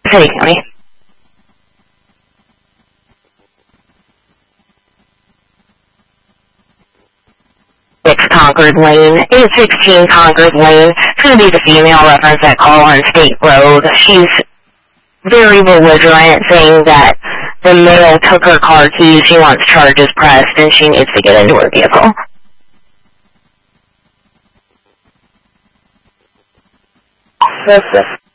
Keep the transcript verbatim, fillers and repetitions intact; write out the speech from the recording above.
City County. six Concord Lane, eight sixteen Concord Lane. It's going to be the female reference that call on State Road. She's very belligerent, saying that the male took her car keys, she wants charges pressed, and she needs to get into her vehicle. Yes, yes.